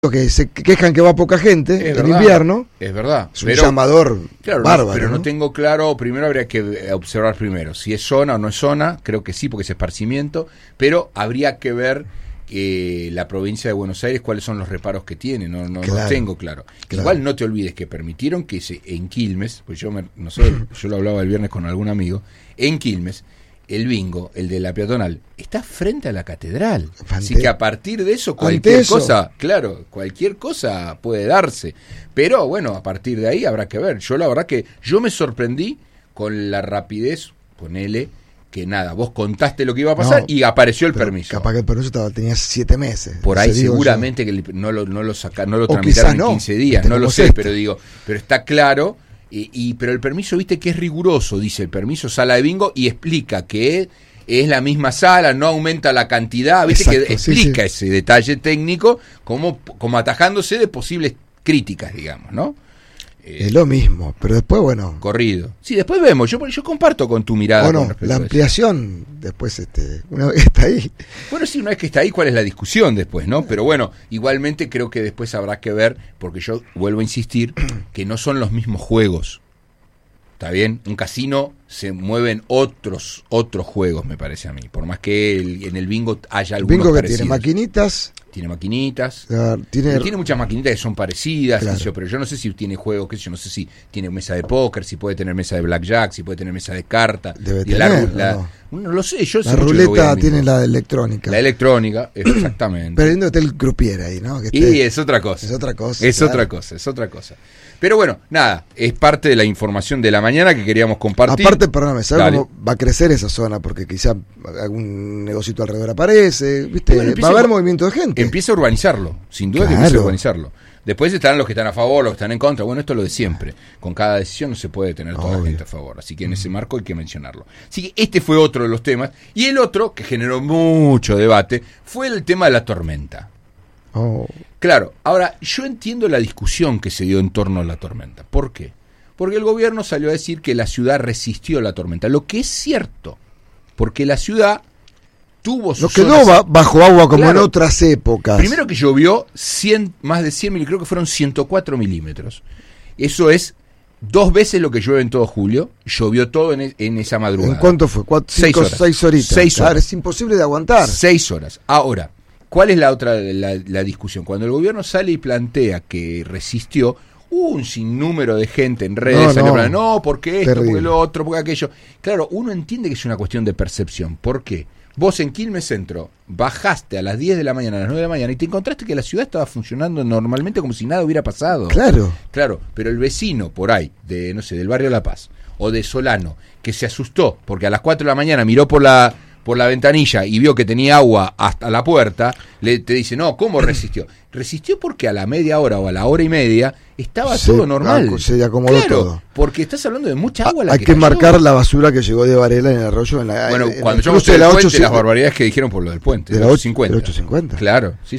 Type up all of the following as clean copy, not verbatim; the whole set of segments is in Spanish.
que se quejan que va poca gente en invierno. Es verdad. Es un llamador bárbaro. Pero no tengo claro, primero habría que observar primero si es zona o no es zona, creo que sí, porque es esparcimiento, pero habría que ver la provincia de Buenos Aires cuáles son los reparos que tiene, no tengo claro. Igual no te olvides que permitieron que en Quilmes, pues yo lo hablaba el viernes con algún amigo, en Quilmes, el bingo, el de la peatonal, está frente a la catedral. Así que a partir de eso, cualquier cosa puede darse. Pero bueno, a partir de ahí habrá que ver. Yo la verdad que yo me sorprendí con la rapidez, ponele, que nada, vos contaste lo que iba a pasar y apareció el permiso. Capaz que el permiso tenía 7 meses. Por ahí seguramente que no lo tramitaron en 15 días, no lo sé, pero está claro. Pero el permiso, viste que es riguroso, dice el permiso sala de bingo y explica que es la misma sala, no aumenta la cantidad, viste. Exacto, que explica ese detalle técnico como atajándose de posibles críticas, digamos, ¿no? Es lo mismo, pero después, bueno... Corrido. Sí, después vemos, yo comparto con tu mirada. Bueno, la ampliación, después, una vez que está ahí... Bueno, sí, una vez que está ahí, ¿cuál es la discusión después, no? Pero bueno, igualmente creo que después habrá que ver, porque yo vuelvo a insistir, que no son los mismos juegos. ¿Está bien? Un casino se mueven otros juegos, me parece a mí. Por más que en el bingo haya algunos bingo que parecidos. Tiene maquinitas, tiene muchas maquinitas que son parecidas, claro. Pero yo no sé si tiene juegos, no sé si tiene mesa de póker, si puede tener mesa de blackjack, si puede tener mesa de carta. Debe tener, no lo sé, yo la ruleta tiene la electrónica. La electrónica, exactamente. Pero viendo el croupier ahí, ¿no? Es otra cosa. Es otra cosa. Pero bueno, nada, es parte de la información de la mañana que queríamos compartir. Aparte, perdóname, ¿sabes cómo va a crecer esa zona? Porque quizá algún negocito alrededor aparece, ¿viste? Bueno, va a haber movimiento de gente. Empieza a urbanizarlo, sin duda que empieza a urbanizarlo. Después estarán los que están a favor, los que están en contra. Bueno, esto es lo de siempre. Con cada decisión no se puede tener toda la gente a favor. Así que en ese marco hay que mencionarlo. Así que este fue otro de los temas. Y el otro, que generó mucho debate, fue el tema de la tormenta. Claro, ahora yo entiendo la discusión que se dio en torno a la tormenta. ¿Por qué? Porque el gobierno salió a decir que la ciudad resistió la tormenta, lo que es cierto, porque la ciudad tuvo sus quedó bajo agua como en otras épocas. Primero que llovió más de 100 milímetros, creo que fueron 104 milímetros. Eso es 2 veces lo que llueve en todo julio. Llovió todo en esa madrugada. ¿En cuánto fue? 6 horitas. 6 horas. Claro, es imposible de aguantar. 6 horas. Ahora, ¿cuál es la otra la discusión? Cuando el gobierno sale y plantea que resistió, un sinnúmero de gente en redes porque esto, porque lo otro, porque aquello. Claro, uno entiende que es una cuestión de percepción. ¿Por qué? Vos en Quilmes Centro bajaste a las 10 de la mañana, a las 9 de la mañana, y te encontraste que la ciudad estaba funcionando normalmente como si nada hubiera pasado. Claro, pero el vecino por ahí, del barrio La Paz, o de Solano, que se asustó porque a las 4 de la mañana miró por la ventanilla y vio que tenía agua hasta la puerta, te dice, no, ¿cómo resistió? Resistió porque a la media hora o a la hora y media estaba todo normal. Se acomodó todo. Porque estás hablando de mucha agua. Hay que marcar la basura que llegó de Varela en el arroyo. Cuando yo usé el puente, las barbaridades que dijeron por lo del puente. De la 850. Claro, sí.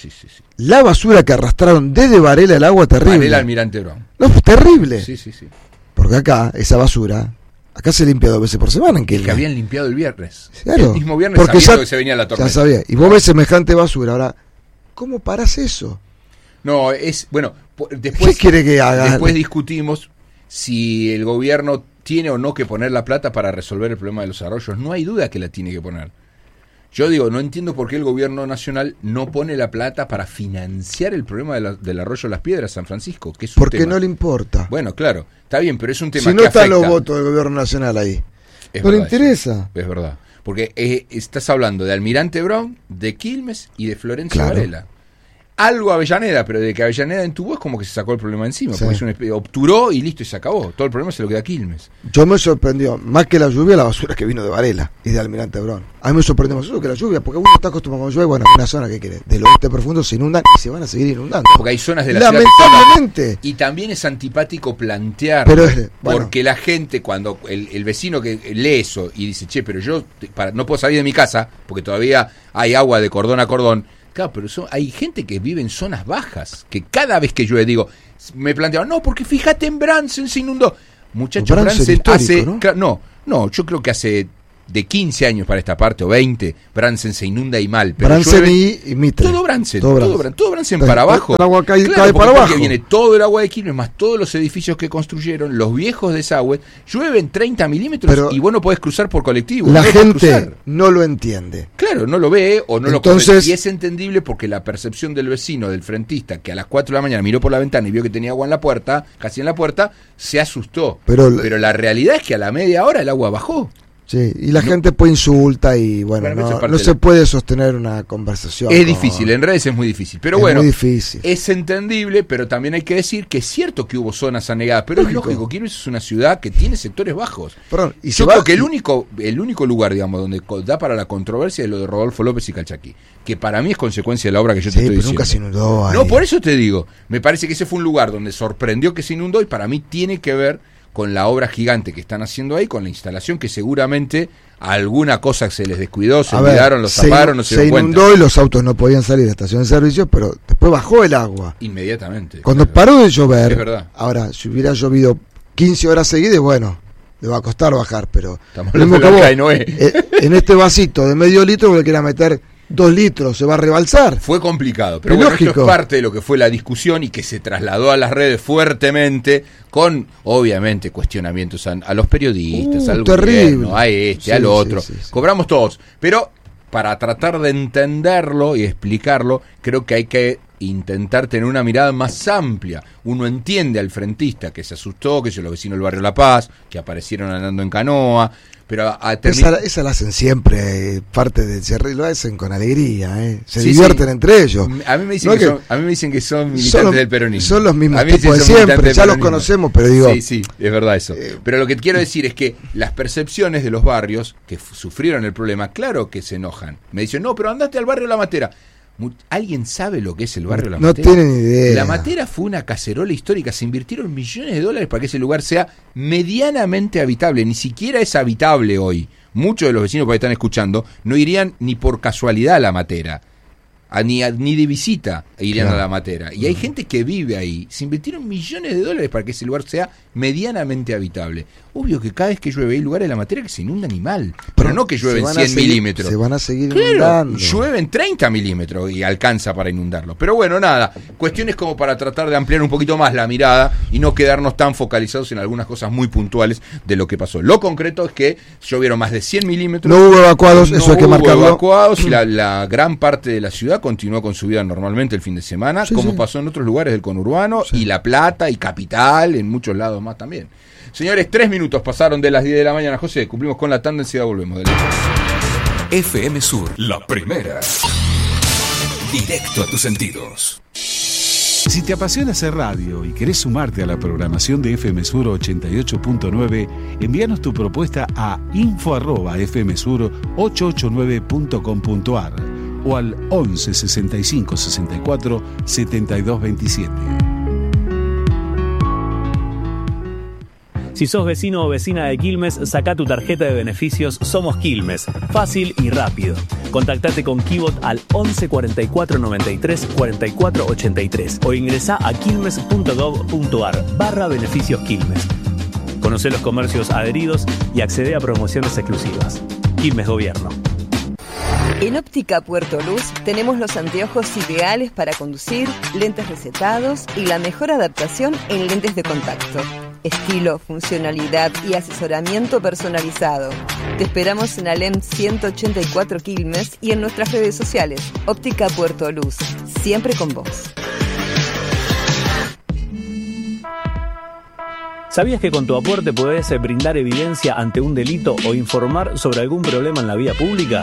La basura que arrastraron desde Varela el agua, terrible. Varela Almirante Brown. No, terrible. Sí. Porque acá, esa basura... Acá se limpia 2 veces por semana en Quilmes. Que habían limpiado el viernes. Claro, el mismo viernes porque sabiendo que se venía la tormenta. Ya sabía. Y vos ves semejante basura. Ahora, ¿cómo parás eso? No, después... ¿Qué quiere que haga? Después discutimos si el gobierno tiene o no que poner la plata para resolver el problema de los arroyos. No hay duda que la tiene que poner. Yo digo, no entiendo por qué el gobierno nacional no pone la plata para financiar el problema del arroyo Las Piedras, San Francisco, que es un porque tema. No le importa. Bueno, claro, está bien, pero es un tema si no están los votos del gobierno nacional ahí. No le interesa. Es verdad. Porque estás hablando de Almirante Brown, de Quilmes y de Florencio Varela. Algo Avellaneda, pero de que Avellaneda entubó es como que se sacó el problema encima, porque obturó y listo, y se acabó. Todo el problema se lo queda a Quilmes. Yo me sorprendió, más que la lluvia, la basura que vino de Varela y de Almirante Brown. A mí me sorprendió más eso que la lluvia, porque uno está acostumbrado a llueve, una zona que quiere, del oeste profundo se inundan y se van a seguir inundando. Porque hay zonas de la lamentablemente. Y también es antipático plantear, porque la gente, cuando el vecino que lee eso y dice, pero yo no puedo salir de mi casa, porque todavía hay agua de cordón a cordón. Claro, pero hay gente que vive en zonas bajas, que cada vez que llueve, me planteaban, no, porque fíjate en Bransen se inundó. Muchachos, Bransen hace... ¿no? No, yo creo que hace de 15 años para esta parte, o 20, Bransen se inunda y mal. Pero Bransen y Mitre. Todo Bransen para abajo. El agua cae claro, para abajo. Viene todo el agua de Quilmes, más todos los edificios que construyeron, los viejos desagües, llueven 30 milímetros pero y vos no podés cruzar por colectivo. La gente no lo entiende. Claro, no lo ve o no Entonces, lo conoce. Y es entendible porque la percepción del vecino, del frentista, que a las 4 de la mañana miró por la ventana y vio que tenía agua en la puerta, casi en la puerta, se asustó. Pero la realidad es que a la media hora el agua bajó. Sí, y la gente pues insulta y bueno, no se puede sostener una conversación. Es difícil, en redes es muy difícil, pero es bueno, muy difícil. Es entendible, pero también hay que decir que es cierto que hubo zonas anegadas, pero es lógico, Quilmes es una ciudad que tiene sectores bajos. Perdón, y yo creo que el único lugar, digamos, donde da para la controversia es lo de Rodolfo López y Calchaquí, que para mí es consecuencia de la obra que yo te estoy diciendo. Nunca se inundó ahí. No, por eso te digo, me parece que ese fue un lugar donde sorprendió que se inundó y para mí tiene que ver con la obra gigante que están haciendo ahí, con la instalación que seguramente alguna cosa se les descuidó, se olvidaron, los taparon, no se dieron cuenta. Se inundó y los autos no podían salir de la estación de servicio, pero después bajó el agua. Inmediatamente. Cuando paró de llover, es verdad. Ahora, si hubiera llovido 15 horas seguidas, bueno, le va a costar bajar, pero en este vasito de medio litro le quiera meter 2 litros, se va a rebalsar. Fue complicado, pero bueno, esto es parte de lo que fue la discusión y que se trasladó a las redes fuertemente, con obviamente cuestionamientos a los periodistas, al gobierno, a al otro. Sí. Cobramos todos, pero para tratar de entenderlo y explicarlo, creo que hay que intentar tener una mirada más amplia. Uno entiende al frentista que se asustó, que son los vecinos del barrio La Paz, que aparecieron andando en canoa, pero esa la hacen siempre, parte del cierre, lo hacen con alegría, se divierten entre ellos. A mí me dicen que son militantes del peronismo. Son los mismos tipos de siempre, ya los conocemos, pero digo... Sí, es verdad eso. Pero lo que quiero decir es que las percepciones de los barrios que sufrieron el problema, claro que se enojan. Me dicen, no, pero andate al barrio La Matera. ¿Alguien sabe lo que es el barrio La Matera? No tienen idea. La Matera fue una cacerola histórica, se invirtieron millones de dólares para que ese lugar sea medianamente habitable, ni siquiera es habitable hoy. Muchos de los vecinos que están escuchando no irían ni por casualidad a La Matera, ni de visita irían a La Matera. Y hay gente que vive ahí, se invirtieron millones de dólares para que ese lugar sea medianamente habitable. Obvio que cada vez que llueve hay lugares de La Matera que se inundan y mal, pero no que llueven 100 milímetros. Se van a seguir inundando. Llueven 30 milímetros y alcanza para inundarlo. Pero bueno, nada, cuestiones como para tratar de ampliar un poquito más la mirada y no quedarnos tan focalizados en algunas cosas muy puntuales de lo que pasó. Lo concreto es que llovieron más de 100 milímetros. No hubo evacuados, eso hay que marcarlo. No hubo evacuados y la gran parte de la ciudad continuó con su vida normalmente el fin de semana, como pasó en otros lugares del conurbano y La Plata y Capital, en muchos lados más también. Señores, 3 minutos pasaron de las 10 de la mañana. José, cumplimos con la tanda, enseguida volvemos. FM Sur, la primera. Directo a tus sentidos. Si te apasiona hacer radio y querés sumarte a la programación de FM Sur 88.9, envíanos tu propuesta a info@fmsur889.com.ar o al 11 65 64 72 27. Si sos vecino o vecina de Quilmes, sacá tu tarjeta de beneficios Somos Quilmes. Fácil y rápido. Contactate con Kibot al 11 44 93 44 83 o ingresá a quilmes.gov.ar/beneficios Quilmes. Conocé los comercios adheridos y accede a promociones exclusivas. Quilmes Gobierno. En Óptica Puerto Luz tenemos los anteojos ideales para conducir, lentes recetados y la mejor adaptación en lentes de contacto. Estilo, funcionalidad y asesoramiento personalizado. Te esperamos en Alem 184 Quilmes y en nuestras redes sociales. Óptica Puerto Luz, siempre con vos. ¿Sabías que con tu aporte podés brindar evidencia ante un delito o informar sobre algún problema en la vía pública?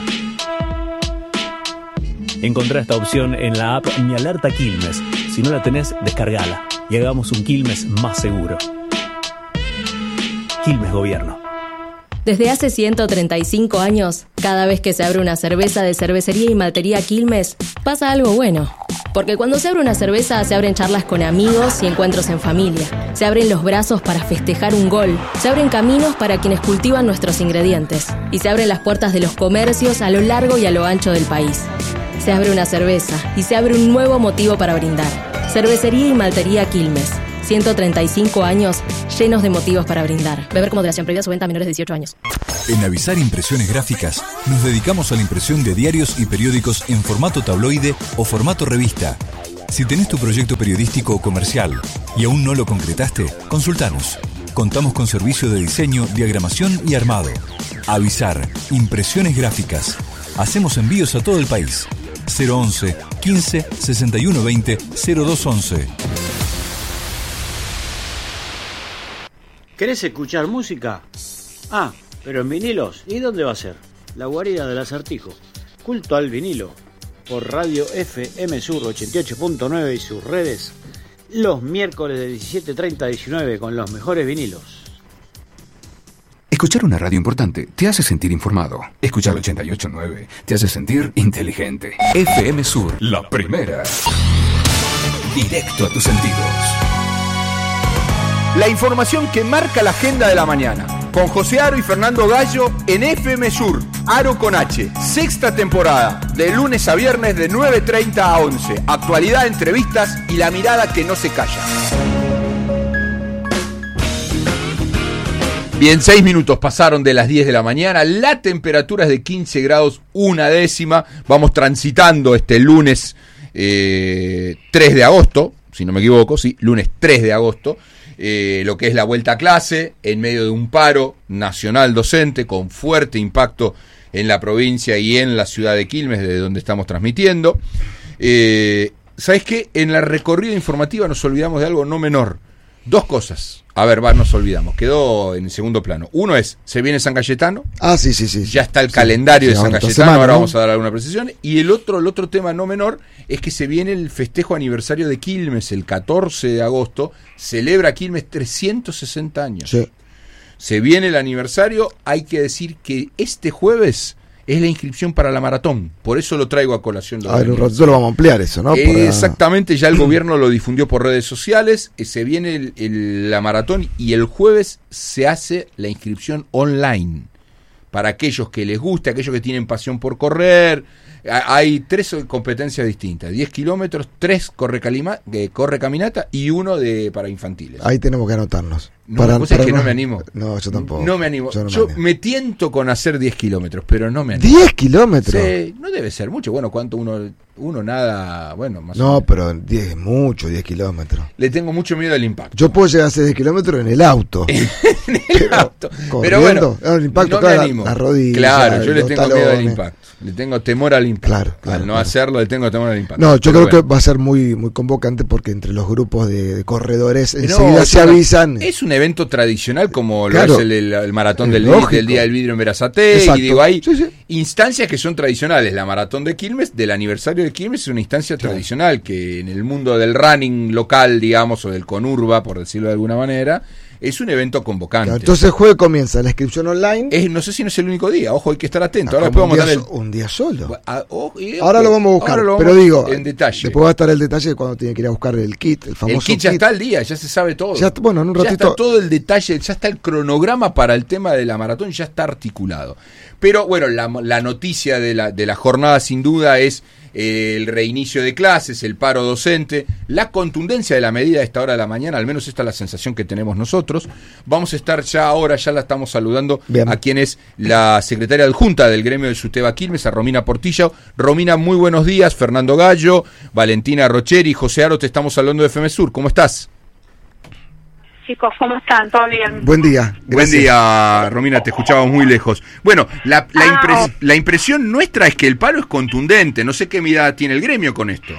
Encontrá esta opción en la app Mi Alerta Quilmes. Si no la tenés, descargala y hagamos un Quilmes más seguro. Quilmes Gobierno. Desde hace 135 años, cada vez que se abre una cerveza de Cervecería y Maltería Quilmes, pasa algo bueno. Porque cuando se abre una cerveza, se abren charlas con amigos y encuentros en familia. Se abren los brazos para festejar un gol. Se abren caminos para quienes cultivan nuestros ingredientes. Y se abren las puertas de los comercios a lo largo y a lo ancho del país. Se abre una cerveza y se abre un nuevo motivo para brindar. Cervecería y Maltería Quilmes. 135 años llenos de motivos para brindar. Beber con moderación, prohibida su venta a menores de 18 años. En Avisar Impresiones Gráficas nos dedicamos a la impresión de diarios y periódicos en formato tabloide o formato revista. Si tenés tu proyecto periodístico o comercial y aún no lo concretaste, consultanos. Contamos con servicio de diseño, diagramación y armado. Avisar Impresiones Gráficas. Hacemos envíos a todo el país. 011 15 61 20 0211. ¿Querés escuchar música? Ah, pero en vinilos. ¿Y dónde va a ser? La guarida del Acertijo. Culto al vinilo. Por Radio FM Sur 88.9 y sus redes. Los miércoles de 17:30 a 19 con los mejores vinilos. Escuchar una radio importante te hace sentir informado. Escuchar 88.9 te hace sentir inteligente. FM Sur, la primera. Directo a tus sentidos. La información que marca la agenda de la mañana. Con José Aro y Fernando Gallo en FM Sur. Aro con H. Sexta temporada. De lunes a viernes de 9:30 a 11. Actualidad, entrevistas y la mirada que no se calla. Bien, 6 minutos pasaron de las 10 de la mañana. La temperatura es de 15 grados, 1/10. Vamos transitando este lunes 3 de agosto, si no me equivoco, sí, lunes 3 de agosto. Lo que es la vuelta a clase en medio de un paro nacional docente con fuerte impacto en la provincia y en la ciudad de Quilmes, desde donde estamos transmitiendo. ¿Sabés qué? En la recorrida informativa nos olvidamos de algo no menor. 2 cosas. A ver, nos olvidamos. Quedó en el segundo plano. Uno es, se viene San Cayetano. Ah, sí. Ya está el calendario de San Cayetano, semana, ahora vamos a dar alguna precisión. Y el otro tema no menor es que se viene el festejo aniversario de Quilmes, el 14 de agosto. Celebra Quilmes 360 años. Sí. Se viene el aniversario. Hay que decir que este jueves es la inscripción para la maratón. Por eso lo traigo a colación. A ver, un ratito lo vamos a ampliar eso, ¿no? Exactamente, ya el gobierno lo difundió por redes sociales. Se viene la maratón y el jueves se hace la inscripción online. Para aquellos que les guste, aquellos que tienen pasión por correr. Hay 3 competencias distintas: 10 kilómetros, 3 corre caminata y 1 para infantiles. Ahí tenemos que anotarnos. No, la cosa es que no me animo. No, yo tampoco. No me animo. Yo me tiento con hacer 10 kilómetros, pero no me animo. ¿10 kilómetros? Sí, no debe ser mucho. Bueno, ¿cuánto uno nada? Bueno, más no, pero 10 es mucho, 10 kilómetros. Le tengo mucho miedo al impacto. Yo puedo llegar a hacer 10 kilómetros en el auto. En el auto. Pero bueno, el impacto no me animo. La rodilla. Claro, yo le tengo miedo al impacto. Le tengo temor al impacto. Claro, al no hacerlo, le tengo temor al impacto. No, yo creo que va a ser muy, muy convocante porque entre los grupos de corredores enseguida se avisan. Es un evento tradicional como lo es el maratón del Día del Vidrio en Berazategui. Y digo, hay instancias que son tradicionales. La maratón de Quilmes, del aniversario de Quilmes, es una instancia tradicional que en el mundo del running local, digamos, o del conurba, por decirlo de alguna manera, es un evento convocante. Claro, entonces el jueves comienza la inscripción online. No sé si no es el único día, ojo, hay que estar atento. Ahora después vamos a dar un día solo. Ahora lo vamos a buscar, pero digo, en detalle. Después va a estar el detalle de cuando tiene que ir a buscar el kit, el famoso kit. El kit ya está al día, ya se sabe todo. Bueno, en un ratito. Ya está todo el detalle, ya está el cronograma para el tema de la maratón, ya está articulado. Pero bueno, la noticia de la jornada sin duda es el reinicio de clases, el paro docente, la contundencia de la medida a esta hora de la mañana, al menos esta es la sensación que tenemos nosotros. Vamos a estar ya la estamos saludando a quien es la secretaria adjunta del gremio de SUTEBA Quilmes, a Romina Portilla. Romina, muy buenos días. Fernando Gallo, Valentina Rocheri, José Aro, te estamos hablando de FM Sur. ¿Cómo estás? Chicos, ¿cómo están? ¿Todo bien? Buen día. Gracias. Buen día, Romina, te escuchábamos muy lejos. Bueno, la impresión nuestra es que el paro es contundente. No sé qué mirada tiene el gremio con esto.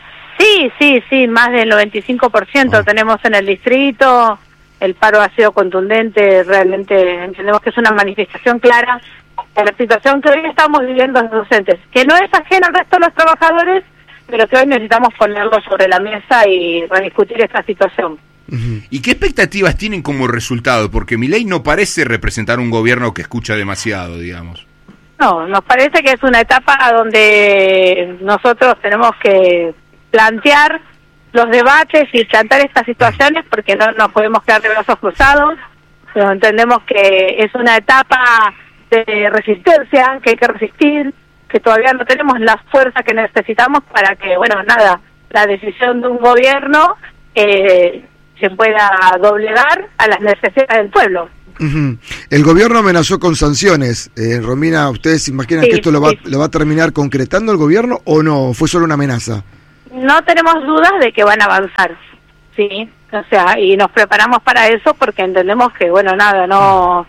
Sí, más del 95% tenemos en el distrito. El paro ha sido contundente, realmente entendemos que es una manifestación clara de la situación que hoy estamos viviendo los docentes, que no es ajena al resto de los trabajadores, pero que hoy necesitamos ponerlo sobre la mesa y rediscutir esta situación. ¿Y qué expectativas tienen como resultado? Porque Milei no parece representar un gobierno que escucha demasiado, digamos. No, nos parece que es una etapa donde nosotros tenemos que plantear los debates y plantear estas situaciones porque no nos podemos quedar de brazos cruzados, pero entendemos que es una etapa de resistencia, que hay que resistir, que todavía no tenemos la fuerza que necesitamos para que, la decisión de un gobierno se pueda doblegar a las necesidades del pueblo. Uh-huh. El gobierno amenazó con sanciones. Romina, ¿ustedes imaginan que esto lo va a terminar concretando el gobierno o no? ¿Fue solo una amenaza? No tenemos dudas de que van a avanzar, sí. O sea, y nos preparamos para eso porque entendemos que, bueno, nada, no...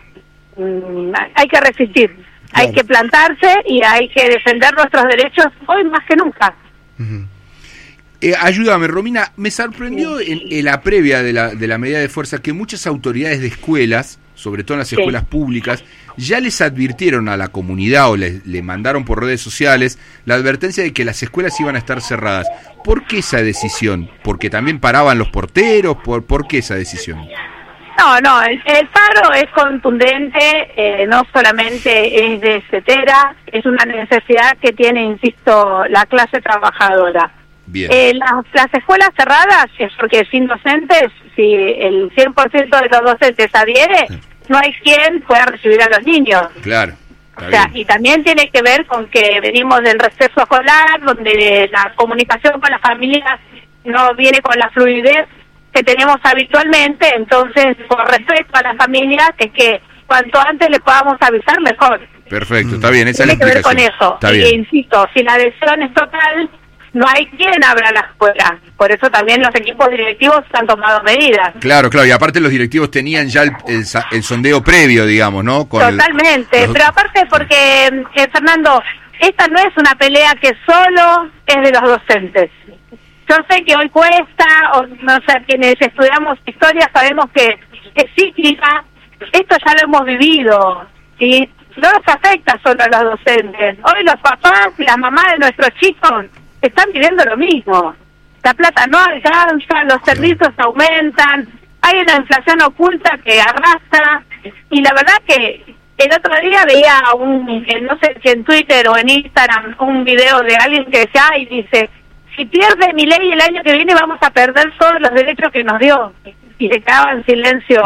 hay que resistir, claro. Hay que plantarse y hay que defender nuestros derechos hoy más que nunca. Uh-huh. Ayúdame, Romina, me sorprendió en la previa de la medida de fuerza que muchas autoridades de escuelas, sobre todo en las escuelas públicas, ya les advirtieron a la comunidad o le mandaron por redes sociales la advertencia de que las escuelas iban a estar cerradas. ¿Por qué esa decisión? ¿Porque también paraban los porteros? ¿Por qué esa decisión? No, el paro es contundente, no solamente es de CETERA, es una necesidad que tiene, insisto, la clase trabajadora. Bien. Las escuelas cerradas es porque sin docentes, si el 100% de los docentes adhiere, no hay quien pueda recibir a los niños. Claro. O sea, y también tiene que ver con que venimos del receso escolar, donde la comunicación con las familias no viene con la fluidez que tenemos habitualmente, entonces, por respeto a las familias, es que cuanto antes le podamos avisar, mejor. Perfecto, está bien, esa tiene es la explicación. Tiene que ver con eso, insisto, si la adhesión es total, no hay quien abra la escuela. Por eso también los equipos directivos han tomado medidas. Claro, y aparte los directivos tenían ya el sondeo previo, digamos, ¿no? Totalmente, pero aparte porque, Fernando, esta no es una pelea que solo es de los docentes. Yo sé que hoy cuesta, no sé, quienes estudiamos historia sabemos que es cíclica, esto ya lo hemos vivido, ¿sí? No nos afecta solo a los docentes. Hoy los papás y las mamás de nuestros chicos están viviendo lo mismo. La plata no alcanza, los servicios aumentan, hay una inflación oculta que arrastra, y la verdad que el otro día veía no sé si en Twitter o en Instagram, un video de alguien que decía, dice, si pierde Milei el año que viene vamos a perder todos los derechos que nos dio. Y se quedaba en silencio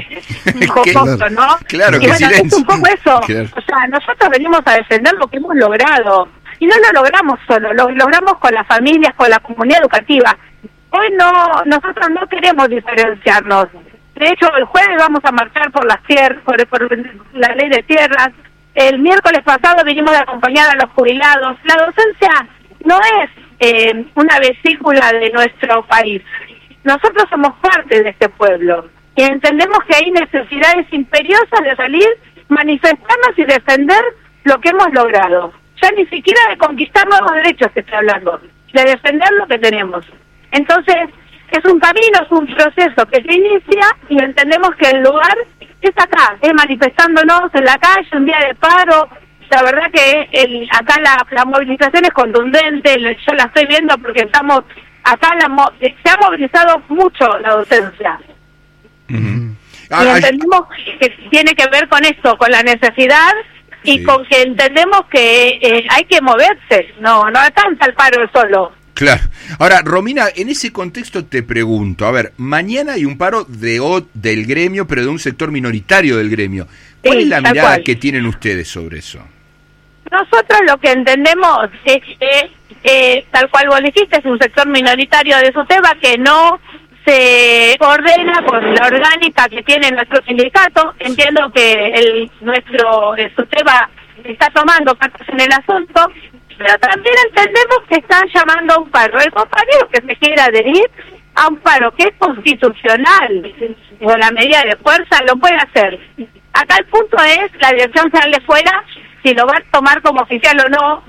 jocoso, ¿no? Claro, y que bueno, silencio. es un poco eso. Claro. O sea, nosotros venimos a defender lo que hemos logrado. Y no lo logramos solo, lo logramos con las familias, con la comunidad educativa. Hoy nosotros no queremos diferenciarnos. De hecho, el jueves vamos a marchar por las tierras, por la ley de tierras. El miércoles pasado vinimos a acompañar a los jubilados. La docencia no es una vesícula de nuestro país. Nosotros somos parte de este pueblo y entendemos que hay necesidades imperiosas de salir, manifestarnos y defender lo que hemos logrado. Ya ni siquiera de conquistar nuevos derechos que estoy hablando, de defender lo que tenemos. Entonces, es un camino, es un proceso que se inicia y entendemos que el lugar es acá, es manifestándonos en la calle, un día de paro. La verdad que acá la movilización es contundente, yo la estoy viendo porque estamos acá, se ha movilizado mucho la docencia. Uh-huh. Y entendemos que tiene que ver con esto, con la necesidad y con que entendemos que hay que moverse, no alcanza el paro solo. Claro. Ahora, Romina, en ese contexto te pregunto, a ver, mañana hay un paro del gremio, pero de un sector minoritario del gremio. ¿Cuál es la mirada que tienen ustedes sobre eso? Nosotros lo que entendemos es que, tal cual vos dijiste, es un sector minoritario de SUTEBA que no se ordena con la orgánica que tiene nuestro sindicato. Entiendo que nuestro SUTEBA está tomando cartas en el asunto, pero también entendemos que están llamando a un paro. El compañero que se quiera adherir a un paro que es constitucional, con la medida de fuerza, lo puede hacer. Acá el punto es la Dirección General de Escuela, si lo va a tomar como oficial o no,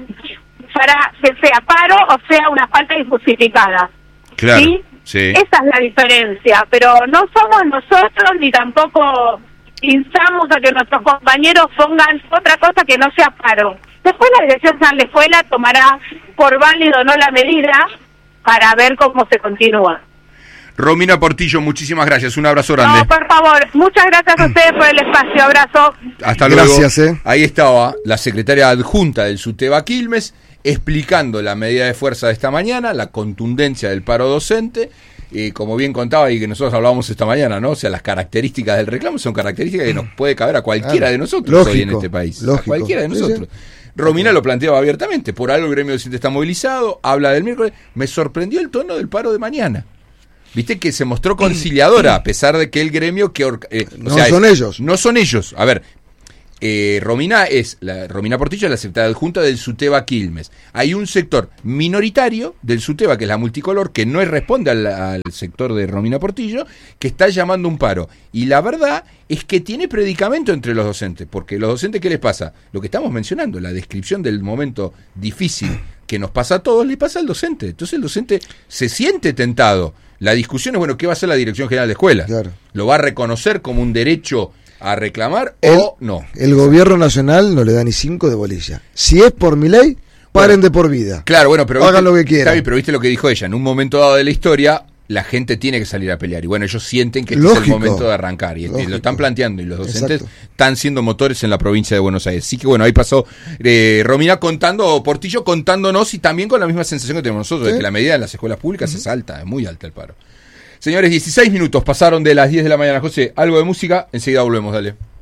para que sea paro o sea una falta injustificada. Claro, ¿sí? Sí. Esa es la diferencia, pero no somos nosotros ni tampoco instamos a que nuestros compañeros pongan otra cosa que no sea paro. Después la Dirección General de Escuela tomará por válido o no la medida para ver cómo se continúa. Romina Portillo, muchísimas gracias, un abrazo grande. No, por favor, muchas gracias a ustedes por el espacio, abrazo. Hasta luego. Gracias. Ahí estaba la secretaria adjunta del SUTEBA Quilmes explicando la medida de fuerza de esta mañana, la contundencia del paro docente, como bien contaba y que nosotros hablábamos esta mañana, ¿no? O sea, las características del reclamo son características que nos puede caber a cualquiera de nosotros. Lógico, hoy en este país. Lógico. A cualquiera de nosotros. Sí. Romina lo planteaba abiertamente, por algo el gremio docente está movilizado, habla del miércoles. Me sorprendió el tono del paro de mañana. viste que se mostró conciliadora, a pesar de que el gremio que... No son ellos. A ver, Romina Portillo es la secretaria adjunta del SUTEBA Quilmes. Hay un sector minoritario del SUTEBA, que es la multicolor, que no responde al sector de Romina Portillo, que está llamando un paro. Y la verdad es que tiene predicamento entre los docentes, porque los docentes, ¿qué les pasa? Lo que estamos mencionando, la descripción del momento difícil que nos pasa a todos, le pasa al docente. Entonces el docente se siente tentado. La discusión es, bueno, ¿qué va a hacer la Dirección General de Escuela? Claro. ¿Lo va a reconocer como un derecho a reclamar o no? El gobierno nacional no le da ni 5 de bolilla. Si es por mi ley, paren de por vida. Claro, bueno, pero hagan lo que quieran. Pero viste lo que dijo ella, en un momento dado de la historia, la gente tiene que salir a pelear. Y bueno, ellos sienten que este es el momento de arrancar. Y lo están planteando. Y los docentes están siendo motores en la provincia de Buenos Aires. Así que bueno, ahí pasó Romina Portillo contándonos, y también con la misma sensación que tenemos nosotros, de que la medida en las escuelas públicas es alta, es muy alta el paro. Señores, 16 minutos pasaron de las 10 de la mañana. José, algo de música, enseguida volvemos, dale.